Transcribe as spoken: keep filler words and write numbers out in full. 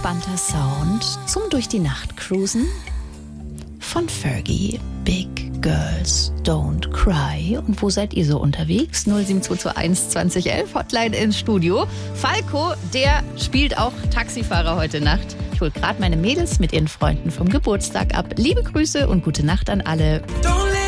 entspannter Sound zum Durch die Nacht cruisen von Fergie. Big Girls Don't Cry. Und wo seid ihr so unterwegs? null sieben zwei zwei eins zwanzig elf, Hotline ins Studio. Falco, der spielt auch Taxifahrer heute Nacht. Ich hole gerade meine Mädels mit ihren Freunden vom Geburtstag ab. Liebe Grüße und gute Nacht an alle.